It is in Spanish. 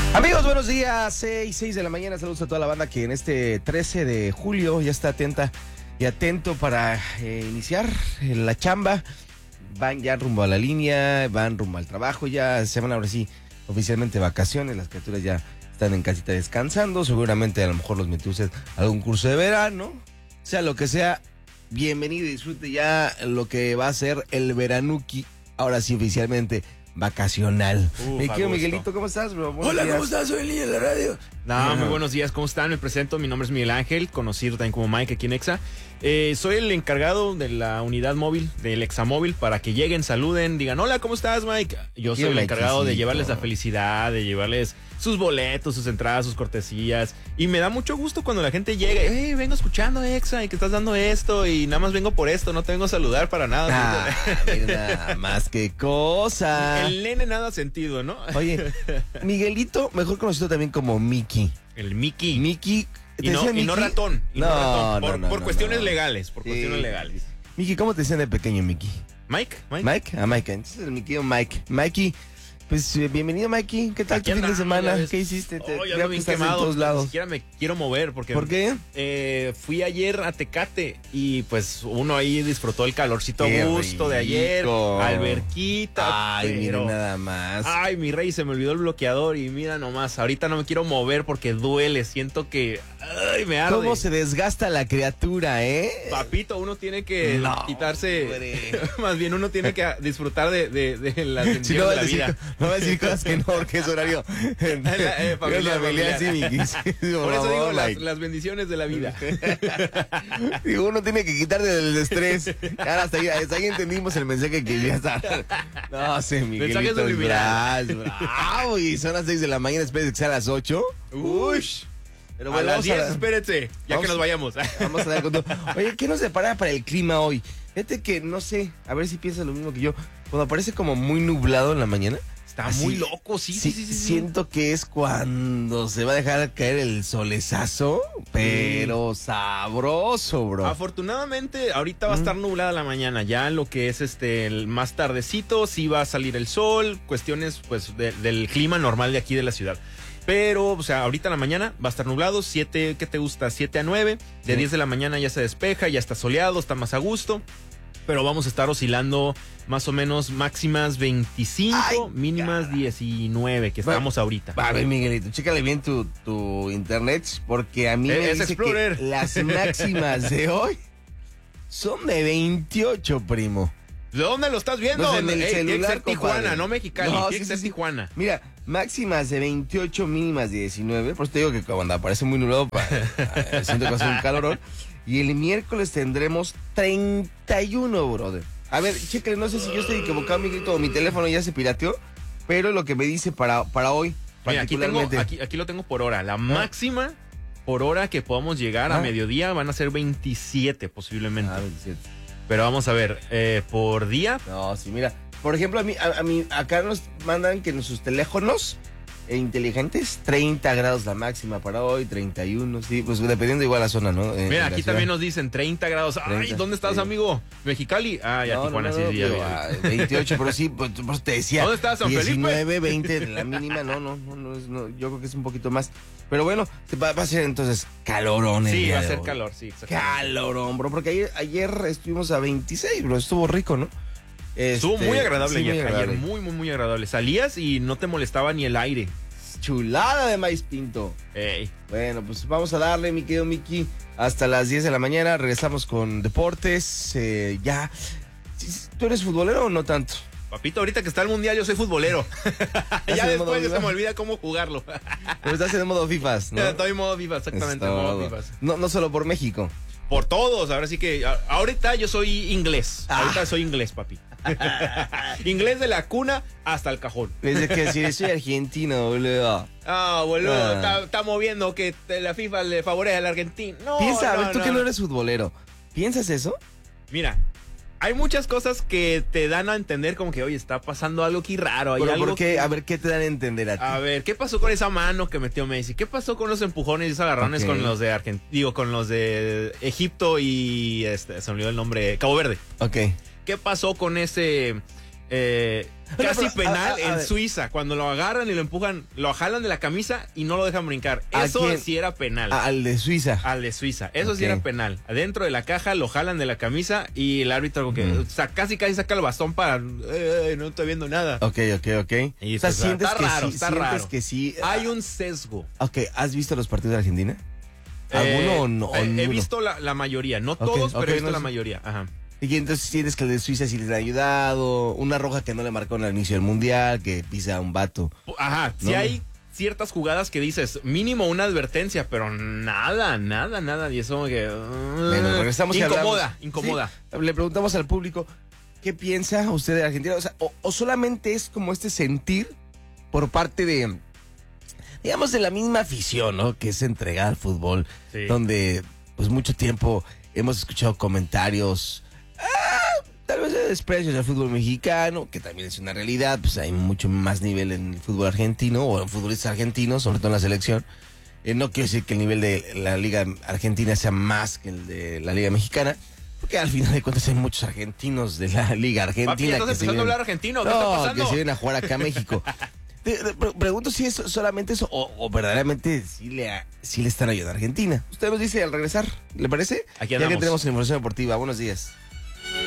Amigos, buenos días, 6 de la mañana, saludos a toda la banda que en este 13 de julio ya está atenta y atento para iniciar la chamba. Van ya rumbo a la línea, van rumbo al trabajo, ya se van ahora sí oficialmente de vacaciones, las criaturas ya están en casita descansando, seguramente a lo mejor los metió usted a algún curso de verano, sea lo que sea, bienvenido y disfrute ya lo que va a ser el veranuki, ahora sí oficialmente vacacional. Mi querido Miguelito, ¿cómo estás, bro? Hola, ¿cómo estás? Soy el niño de la radio. Muy buenos días, ¿cómo están? Me presento, mi nombre es Miguel Ángel, conocido también como Mike aquí en Exa. Soy el encargado de la unidad móvil, del Examóvil, para que lleguen, saluden, digan, hola, ¿cómo estás, Mike? Yo soy el encargado de llevarles la felicidad, de llevarles sus boletos, sus entradas, sus cortesías. Y me da mucho gusto cuando la gente llega, hey, vengo escuchando Exa y que estás dando esto y nada más vengo por esto, no te vengo a saludar para nada. Nada más que cosa. El nene nada sentido, ¿no? Oye, Miguelito, mejor conocido también como Mickey. El Mickey. Mickey. Y no ratón. Por cuestiones legales. Por Sí. cuestiones legales. Mickey, ¿cómo te decían de pequeño, Mickey? Mike. Mike. Entonces el mi querido Mike. Mikey, pues bienvenido, Mikey. ¿Qué tal Aquí tu fin de andamos, semana? ya ves. ¿Qué hiciste? Ya Creo ando bien estás en quemado. todos lados. Ni siquiera me quiero mover porque. ¿Por qué? Fui ayer a Tecate y pues uno ahí disfrutó el calorcito Qué a gusto de ayer. rico. Alberquita. Ay, pero, mira nada más. Ay, mi rey, se me olvidó el bloqueador y mira nomás. Ahorita no me quiero mover porque duele. Siento que. Ay, me arde. ¿Cómo se desgasta la criatura, Papito, uno tiene que quitarse. Hombre. Más bien, uno tiene que disfrutar de las bendiciones Si no, de la vida. no va a decir cosas que no, porque es horario. Familiar. Sí, Mickey. Sí, Por eso digo Mike. las bendiciones de la vida. Digo, uno tiene que quitar del estrés. Ahora hasta ahí entendimos el mensaje que ya está. No sé, Miguelito. Mensaje subliminal. Bravo, y son las 6 de la mañana, espérate que sea a las 8. Ush. Pero A bueno, las vamos 10, espérense, ya que nos vayamos. Vamos a dar con todo. Oye, ¿qué nos depara para el clima hoy? Fíjate que, no sé, a ver si piensas lo mismo que yo. Cuando aparece como muy nublado en la mañana. Está así, muy loco, sí. Siento que es cuando se va a dejar caer el solezazo, pero sabroso, bro. Afortunadamente, ahorita va a estar nublada la mañana. Ya lo que es el más tardecito, sí va a salir el sol. Cuestiones, pues, del clima normal de aquí de la ciudad. Pero, o sea, ahorita en la mañana va a estar nublado, 7, ¿qué te gusta? 7 a 9. De 10 de la mañana ya se despeja, ya está soleado, está más a gusto. Pero vamos a estar oscilando más o menos máximas 25, Ay, mínimas caray. 19, que estamos ahorita. A ver, Miguelito, chécale bien tu internet, porque a mí me Es dice Explorer. que las máximas de hoy son de 28, primo. ¿De dónde lo estás viendo? Pues en el celular, tiene que ser Tijuana, compadre. no Mexicali, No, tiene que ser Tijuana. Mira, máximas de 28, mínimas de 19. Por eso te digo que cuando aparece muy nublado, siento que va a ser un calorón. Y el miércoles tendremos 31, brother. A ver, chécale, no sé si yo estoy equivocado, Miguelito, o mi teléfono ya se pirateó, pero lo que me dice para hoy, Mira, aquí lo tengo por hora. La máxima por hora que podamos llegar a mediodía van a ser 27 posiblemente. 27. Pero vamos a ver, por día. No, sí, mira. Por ejemplo, a mí acá nos mandan que en sus teléfonos inteligentes, 30 grados la máxima para hoy, 31, sí, pues dependiendo igual la zona, ¿no? Mira, aquí también nos dicen 30 grados. 30, Ay, ¿dónde estás, sí. amigo? ¿Mexicali? Ah, ya, Tijuana, sí, ya, pero, ya. 28, pero sí, pues te decía. ¿Dónde estás, San Felipe? 19, 20, la mínima, no, yo creo que es un poquito más. Pero bueno, va a ser entonces calorón el Sí, día va a de ser hoy. calor, sí, exactamente. Calorón, bro, porque ayer estuvimos a 26, bro, estuvo rico, ¿no? Estuvo muy agradable sí, ayer, muy agradable. muy agradable. Salías y no te molestaba ni el aire. Chulada de maíz pinto. Ey. Bueno, pues vamos a darle, mi querido Miki, hasta las 10 de la mañana. Regresamos con deportes. Ya. ¿Tú eres futbolero o no tanto? Papito, ahorita que está el mundial, yo soy futbolero. Ya en modo después FIFA? se me olvida cómo jugarlo. Pero estás en modo FIFAs, ¿no? Estoy en modo FIFA, exactamente, en modo FIFA. No solo por México. Por todos, ahora sí que. Ahorita yo soy inglés. Ahorita soy inglés, papi. Inglés de la cuna hasta el cajón. Desde que decir, soy argentino, boludo. Boludo, está moviendo que la FIFA le favorece al argentino. No, Piensa, a ver, tú que no eres futbolero, ¿piensas eso? Mira, hay muchas cosas que te dan a entender como que, oye, está pasando algo aquí raro. Hay Pero algo ¿por qué? que- A ver, ¿qué te dan a entender a ti? A ver, ¿qué pasó con esa mano que metió Messi? ¿Qué pasó con los empujones y esos agarrones Ok. con los de con los de Egipto y se me olvidó el nombre, Cabo Verde? Ok. ¿Qué pasó con ese casi penal a en ver. Suiza, cuando lo agarran y lo empujan, lo jalan de la camisa y no lo dejan brincar. ¿A Eso quién? sí era penal. Al de Suiza. Al de Suiza. Eso sí Ok. era penal. Adentro de la caja lo jalan de la camisa y el árbitro como que casi saca el bastón para no estoy viendo nada. Ok. Y O sea, está sientes que raro, sí, está sientes raro. que sí. Hay un sesgo. Ok, ¿has visto los partidos de Argentina? ¿Alguno o no? He ninguno? visto la mayoría, no todos, ok, pero he visto no la sé. mayoría. Ajá. Y entonces sientes que el de Suiza sí les ha ayudado. Una roja que no le marcó al inicio del mundial, que pisa a un vato. Ajá, sí No, hay ciertas jugadas que dices, mínimo una advertencia, pero nada. Y eso que... Bueno, regresamos y hablamos. Incomoda. Sí, le preguntamos al público, ¿qué piensa usted de Argentina? O sea, o solamente es como este sentir por parte de, digamos, de la misma afición, ¿no? Que es entregada al fútbol, Sí. donde pues mucho tiempo hemos escuchado comentarios, tal vez de desprecios al fútbol mexicano, que también es una realidad, pues hay mucho más nivel en el fútbol argentino o en futbolistas argentinos, sobre todo en la selección. No quiero decir que el nivel de la liga argentina sea más que el de la liga mexicana, porque al final de cuentas hay muchos argentinos de la liga argentina. Papi, ¿estás que se empezando a vienen- hablar argentino? ¿Qué está No, pasando? que se vienen a jugar acá a México. Pregunto si es solamente eso o verdaderamente sí le están ayudando a Argentina. Usted nos dice al regresar, ¿le parece? Aquí Ya que andamos. tenemos información deportiva. Buenos días.